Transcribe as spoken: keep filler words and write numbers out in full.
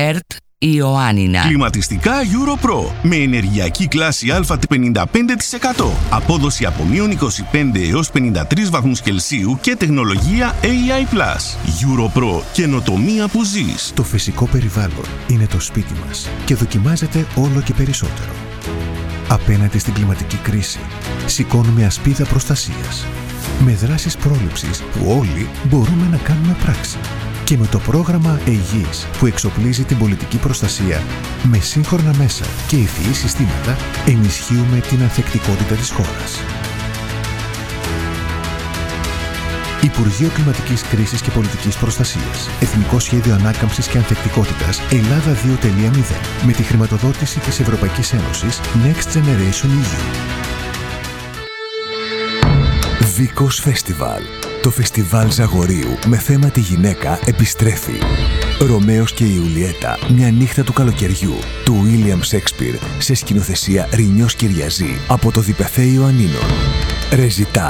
ΕΡΤ Ιωάννινα. Κλιματιστικά EuroPro με ενεργειακή κλάση Α πενήντα πέντε τοις εκατό, απόδοση από μείον είκοσι πέντε έως πενήντα τρεις βαθμούς Κελσίου και τεχνολογία έι άι πλας. EuroPro, καινοτομία που ζεις. Το φυσικό περιβάλλον είναι το σπίτι μας και δοκιμάζεται όλο και περισσότερο. Απέναντι στην κλιματική κρίση, σηκώνουμε ασπίδα προστασίας με δράσεις πρόληψης που όλοι μπορούμε να κάνουμε πράξη. Και με το πρόγραμμα ΕΙΓΙΣ που εξοπλίζει την πολιτική προστασία με σύγχρονα μέσα και ευφυή συστήματα, ενισχύουμε την ανθεκτικότητα της χώρας. Υπουργείο Κλιματικής Κρίσης και Πολιτικής Προστασίας. Εθνικό Σχέδιο Ανάκαμψης και Ανθεκτικότητας Ελλάδα δύο τελεία μηδέν. Με τη χρηματοδότηση της Ευρωπαϊκής Ένωσης Next Generation ι γιου. Βίκος Φεστιβάλ. Το φεστιβάλ Ζαγορείου με θέμα τη γυναίκα επιστρέφει. Ρωμαίος και η Ιουλιέτα, μια νύχτα του καλοκαιριού, του Βίλιαμ Σέξπιρ, σε σκηνοθεσία Ρινιός Κυριαζή, από το Διπεθέ Ιωαννίνων. Ρεζιτάλ,